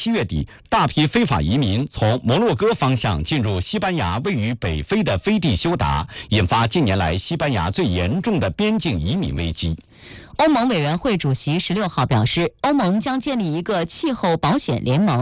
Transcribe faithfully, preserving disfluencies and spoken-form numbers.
七月底，大批非法移民从摩洛哥方向进入西班牙位于北非的飞地休达，引发近年来西班牙最严重的边境移民危机。 欧盟委员会主席十六号表示，欧盟将建立一个气候保险联盟。